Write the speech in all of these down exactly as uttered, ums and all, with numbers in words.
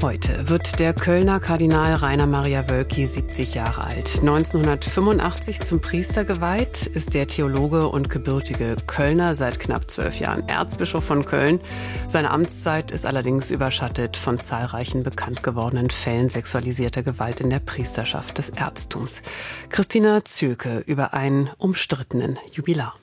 Heute wird der Kölner Kardinal Rainer Maria Wölki siebzig Jahre alt. neunzehnhundertfünfundachtzig zum Priester geweiht, ist der Theologe und gebürtige Kölner seit knapp zwölf Jahren Erzbischof von Köln. Seine Amtszeit ist allerdings überschattet von zahlreichen bekannt gewordenen Fällen sexualisierter Gewalt in der Priesterschaft des Erztums. Christina Zülke über einen umstrittenen Jubilar.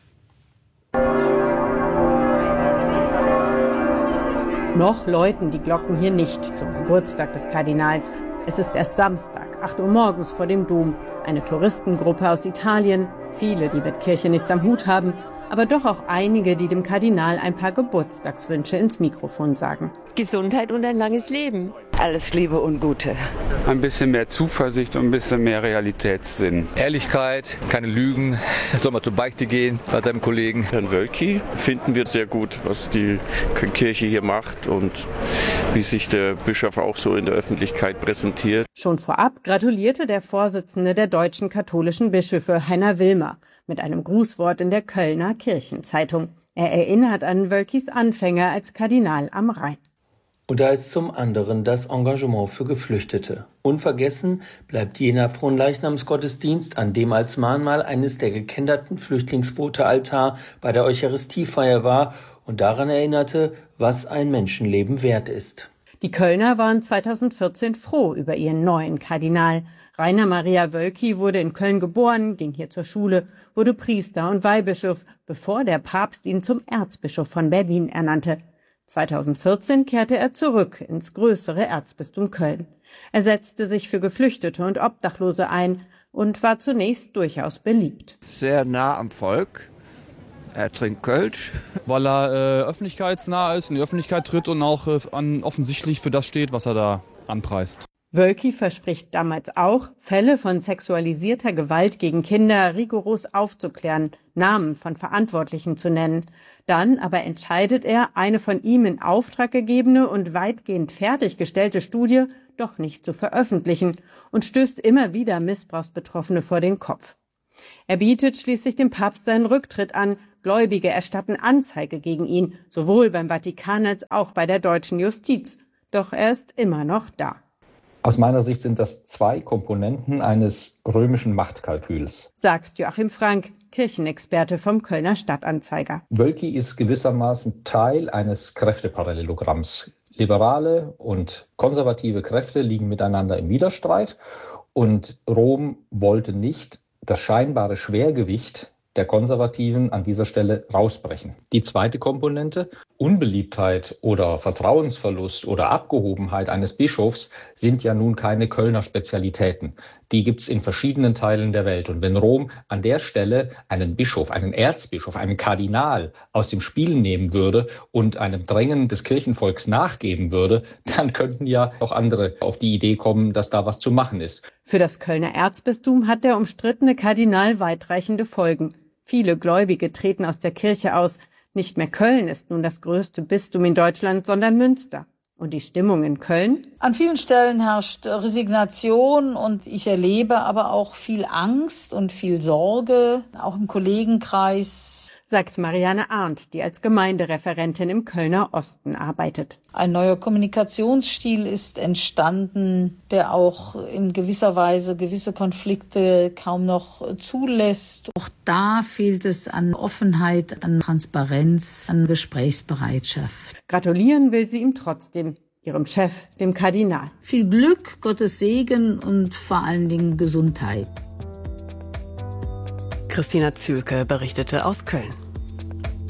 Noch läuten die Glocken hier nicht zum Geburtstag des Kardinals. Es ist erst Samstag, acht Uhr morgens vor dem Dom. Eine Touristengruppe aus Italien, viele, die mit Kirche nichts am Hut haben, aber doch auch einige, die dem Kardinal ein paar Geburtstagswünsche ins Mikrofon sagen. Gesundheit und ein langes Leben. Alles Liebe und Gute. Ein bisschen mehr Zuversicht und ein bisschen mehr Realitätssinn. Ehrlichkeit, keine Lügen, soll mal zur Beichte gehen bei seinem Kollegen. Herrn Wölki finden wir sehr gut, was die Kirche hier macht und wie sich der Bischof auch so in der Öffentlichkeit präsentiert. Schon vorab gratulierte der Vorsitzende der Deutschen Katholischen Bischöfe, Heiner Wilmer, mit einem Grußwort in der Kölner Kirchenzeitung. Er erinnert an Wölkis Anfänge als Kardinal am Rhein. Und da ist zum anderen das Engagement für Geflüchtete. Unvergessen bleibt jener Fronleichnamsgottesdienst, an dem als Mahnmal eines der gekenderten Flüchtlingsboote Altar bei der Eucharistiefeier war und daran erinnerte, was ein Menschenleben wert ist. Die Kölner waren zweitausendvierzehn froh über ihren neuen Kardinal. Rainer Maria Wölki wurde in Köln geboren, ging hier zur Schule, wurde Priester und Weihbischof, bevor der Papst ihn zum Erzbischof von Berlin ernannte. zweitausendvierzehn kehrte er zurück ins größere Erzbistum Köln. Er setzte sich für Geflüchtete und Obdachlose ein und war zunächst durchaus beliebt. Sehr nah am Volk. Er trinkt Kölsch. Weil er äh, öffentlichkeitsnah ist, in die Öffentlichkeit tritt und auch äh, an, offensichtlich für das steht, was er da anpreist. Wölki verspricht damals auch, Fälle von sexualisierter Gewalt gegen Kinder rigoros aufzuklären, Namen von Verantwortlichen zu nennen. Dann aber entscheidet er, eine von ihm in Auftrag gegebene und weitgehend fertiggestellte Studie doch nicht zu veröffentlichen und stößt immer wieder Missbrauchsbetroffene vor den Kopf. Er bietet schließlich dem Papst seinen Rücktritt an. Gläubige erstatten Anzeige gegen ihn, sowohl beim Vatikan als auch bei der deutschen Justiz. Doch er ist immer noch da. Aus meiner Sicht sind das zwei Komponenten eines römischen Machtkalküls, sagt Joachim Frank, Kirchenexperte vom Kölner Stadtanzeiger. Wölki ist gewissermaßen Teil eines Kräfteparallelogramms. Liberale und konservative Kräfte liegen miteinander im Widerstreit und Rom wollte nicht das scheinbare Schwergewicht der Konservativen an dieser Stelle rausbrechen. Die zweite Komponente, Unbeliebtheit oder Vertrauensverlust oder Abgehobenheit eines Bischofs sind ja nun keine Kölner Spezialitäten. Die gibt's in verschiedenen Teilen der Welt. Und wenn Rom an der Stelle einen Bischof, einen Erzbischof, einen Kardinal aus dem Spiel nehmen würde und einem Drängen des Kirchenvolks nachgeben würde, dann könnten ja auch andere auf die Idee kommen, dass da was zu machen ist. Für das Kölner Erzbistum hat der umstrittene Kardinal weitreichende Folgen. Viele Gläubige treten aus der Kirche aus. Nicht mehr Köln ist nun das größte Bistum in Deutschland, sondern Münster. Und die Stimmung in Köln? An vielen Stellen herrscht Resignation und ich erlebe aber auch viel Angst und viel Sorge, auch im Kollegenkreis, sagt Marianne Arndt, die als Gemeindereferentin im Kölner Osten arbeitet. Ein neuer Kommunikationsstil ist entstanden, der auch in gewisser Weise gewisse Konflikte kaum noch zulässt. Auch da fehlt es an Offenheit, an Transparenz, an Gesprächsbereitschaft. Gratulieren will sie ihm trotzdem, ihrem Chef, dem Kardinal. Viel Glück, Gottes Segen und vor allen Dingen Gesundheit. Christina Zülke berichtete aus Köln.